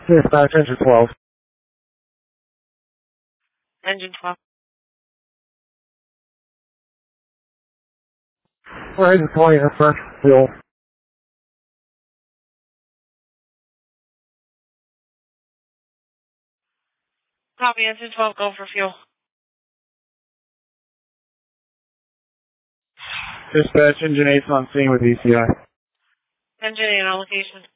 Dispatch, engine 12. Engine 12. Engine 20, fresh fuel. Copy, engine 12, go for fuel. Dispatch, engine 8's on scene with ECI. Engine 8 on location.